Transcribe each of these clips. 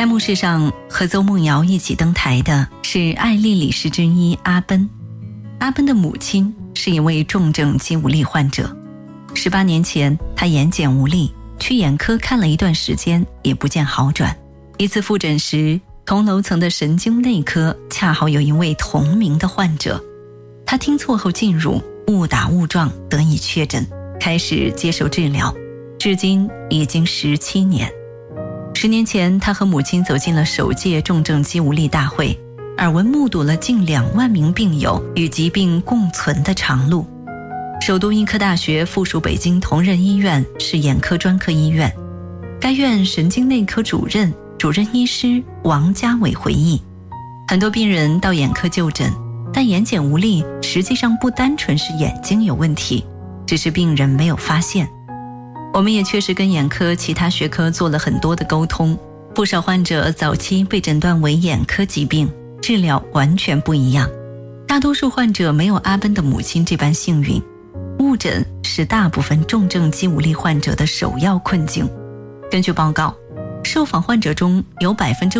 开幕式上和邹梦瑶一起登台的是爱丽理事之一阿奔。阿奔的母亲是一位重症肌无力患者，18年前她眼睑无力，去眼科看了一段时间也不见好转。一次复诊时，同楼层的神经内科恰好有一位同名的患者，他听错后进入，误打误撞得以确诊，开始接受治疗，至今已经17年。10年前，他和母亲走进了首届重症肌无力大会，耳闻目睹了近2万名病友与疾病共存的长路。首都医科大学附属北京同仁医院是眼科专科医院，该院神经内科主任医师王家伟回忆，很多病人到眼科就诊，但眼睑无力实际上不单纯是眼睛有问题，只是病人没有发现。我们也确实跟眼科其他学科做了很多的沟通，不少患者早期被诊断为眼科疾病，治疗完全不一样。大多数患者没有阿奔的母亲这般幸运，误诊是大部分重症肌无力患者的首要困境。根据报告，受访患者中有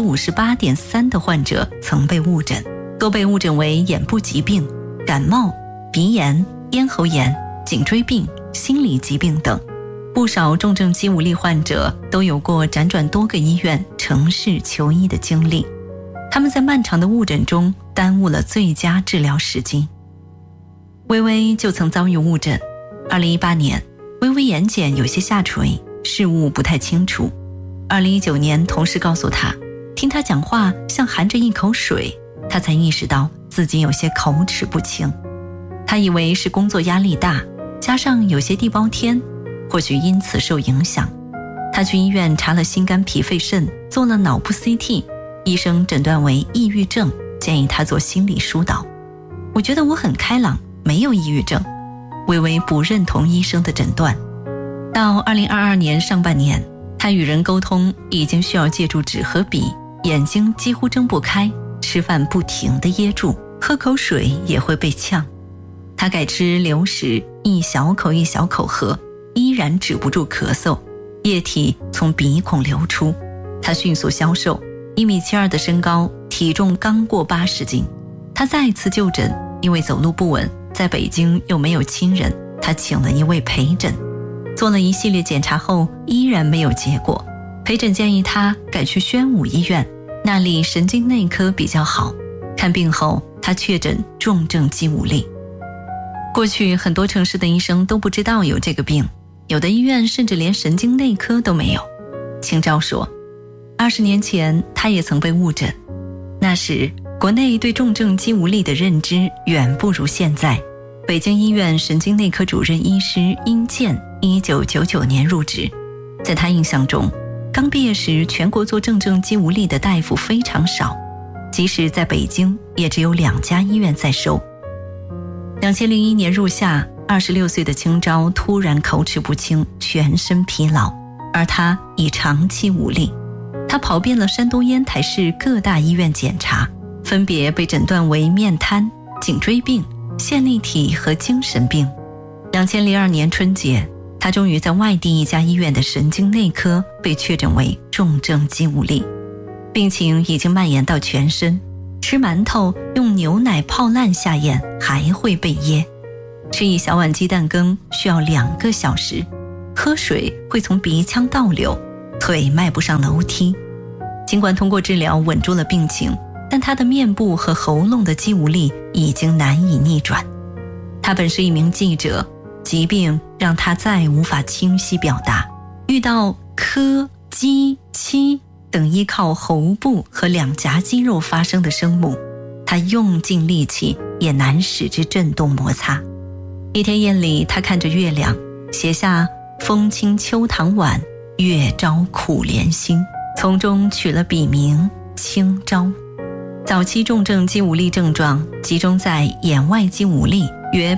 58.3% 的患者曾被误诊，多被误诊为眼部疾病、感冒、鼻炎、咽喉炎、颈椎病、心理疾病等。不少重症肌无力患者都有过辗转多个医院、城市求医的经历，他们在漫长的误诊中耽误了最佳治疗时机。微微就曾遭遇误诊。2018年，微微眼睑有些下垂，视物不太清楚。2019年，同事告诉他，听他讲话像含着一口水，他才意识到自己有些口齿不清。他以为是工作压力大，加上有些地包天，或许因此受影响。他去医院查了心肝脾肺肾，做了脑部 CT， 医生诊断为抑郁症，建议他做心理疏导。我觉得我很开朗，没有抑郁症。微微不认同医生的诊断。到2022年上半年，他与人沟通已经需要借助纸和笔，眼睛几乎睁不开，吃饭不停地噎住，喝口水也会被呛。他改吃流食，一小口一小口喝，依然止不住咳嗽，液体从鼻孔流出。他迅速消瘦，1.72米的身高，体重刚过80斤。他再次就诊，因为走路不稳，在北京又没有亲人，他请了一位陪诊。做了一系列检查后依然没有结果，陪诊建议他改去宣武医院，那里神经内科比较好。看病后他确诊重症肌无力。过去很多城市的医生都不知道有这个病，有的医院甚至连神经内科都没有。清照说，20年前他也曾被误诊，那时国内对重症肌无力的认知远不如现在。北京医院神经内科主任医师殷健1999年入职，在他印象中，刚毕业时全国做重症肌无力的大夫非常少，即使在北京也只有2家医院在收。2001年入夏，26岁的清昭突然口齿不清，全身疲劳，而他已长期无力。他跑遍了山东烟台市各大医院检查，分别被诊断为面瘫、颈椎病、线粒体和精神病。2002年春节，他终于在外地一家医院的神经内科被确诊为重症肌无力，病情已经蔓延到全身。吃馒头用牛奶泡烂下咽还会被噎，吃一小碗鸡蛋羹需要2个小时，喝水会从鼻腔倒流，腿迈不上楼梯。尽管通过治疗稳住了病情，但他的面部和喉咙的肌无力已经难以逆转。他本是一名记者，疾病让他再无法清晰表达，遇到咳、叽、七等依靠喉部和2颊肌肉发声的声母，他用尽力气也难使之震动摩擦。一天夜里，他看着月亮，写下风清秋堂晚，月朝苦怜心，从中取了笔名清昭。早期重症肌无力症状集中在眼外肌无力约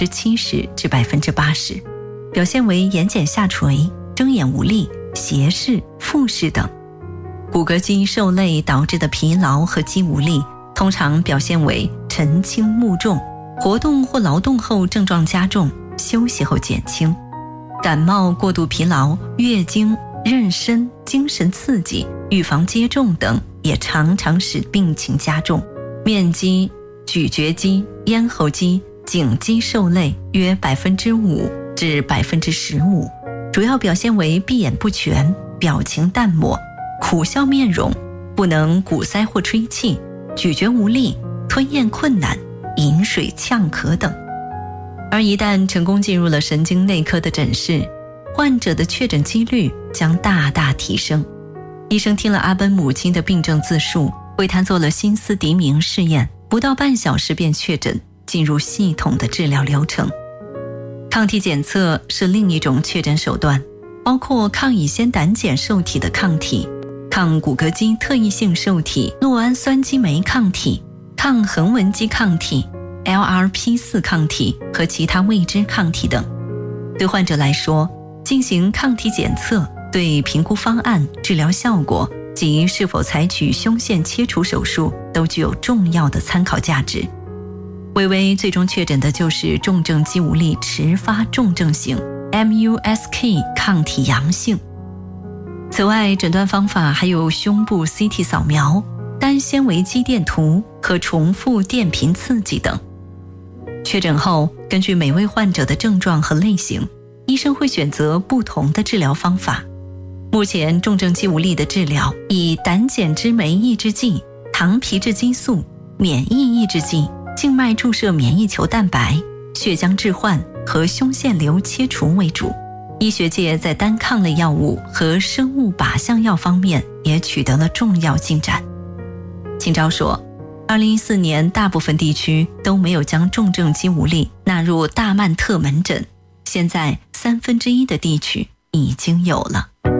70%至80%，表现为眼睑下垂、睁眼无力、斜视、复视等。骨骼肌受累导致的疲劳和肌无力通常表现为晨轻目重，活动或劳动后症状加重，休息后减轻。感冒、过度疲劳、月经妊娠、精神刺激、预防接种等也常常使病情加重。面积、咀嚼肌、咽喉肌、颈肌受累约 5% 至 15%， 主要表现为闭眼不全、表情淡漠、苦笑面容、不能鼓腮或吹气、咀嚼无力、吞咽困难、饮水呛咳等。而一旦成功进入了神经内科的诊室，患者的确诊几率将大大提升。医生听了阿奔母亲的病症自述，为她做了心思敌明试验，不到半小时便确诊，进入系统的治疗流程。抗体检测是另一种确诊手段，包括抗乙酰胆碱受体的抗体、抗骨骼肌特异性受体酪氨酸激酶抗体、抗横纹肌抗体、LRP4 抗体和其他未知抗体等。对患者来说，进行抗体检测对评估方案、治疗效果及是否采取胸腺切除手术都具有重要的参考价值。薇薇最终确诊的就是重症肌无力迟发重症型 MuSK 抗体阳性。此外，诊断方法还有胸部 CT 扫描、单纤维肌电图和重复电频刺激等。确诊后，根据每位患者的症状和类型，医生会选择不同的治疗方法。目前重症肌无力的治疗以胆碱之酶抑制剂、糖皮质激素、免疫抑制剂、静脉注射免疫球蛋白、血浆置换和胸腺瘤切除为主。医学界在单抗类药物和生物靶向药方面也取得了重要进展。秦昭说，2014年大部分地区都没有将重症肌无力纳入大曼特门诊，现在1/3的地区已经有了。